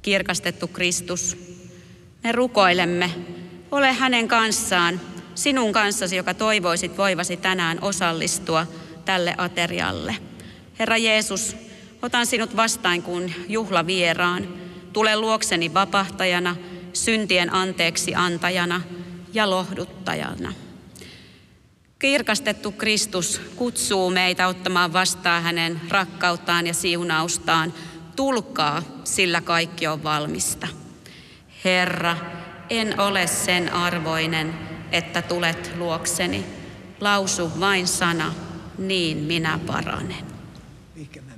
Kirkastettu Kristus, me rukoilemme, ole hänen kanssaan, sinun kanssasi, joka toivoisit voivasi tänään osallistua tälle aterialle. Herra Jeesus, otan sinut vastaan kuin juhlavieraan. Tule luokseni vapahtajana, syntien anteeksi antajana ja lohduttajana. Kirkastettu Kristus kutsuu meitä ottamaan vastaan hänen rakkauttaan ja siunaustaan. Tulkaa, sillä kaikki on valmista. Herra, en ole sen arvoinen, että tulet luokseni. Lausu vain sana, niin minä paranen.